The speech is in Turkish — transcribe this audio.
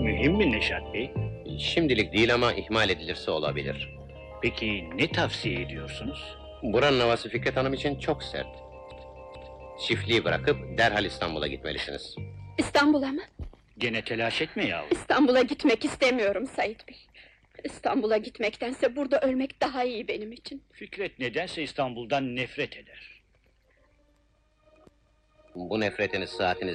mühim mi Neşat Bey? Şimdilik değil ama ihmal edilirse olabilir. Peki ne tavsiye ediyorsunuz? Buranın havası Fikret Hanım için çok sert. Çiftliği bırakıp derhal İstanbul'a gitmelisiniz. İstanbul'a mı? Gene telaş etme yavrum. İstanbul'a gitmek istemiyorum Sait Bey. İstanbul'a gitmektense burada ölmek daha iyi benim için. Fikret nedense İstanbul'dan nefret eder. Bu nefretiniz saatiniz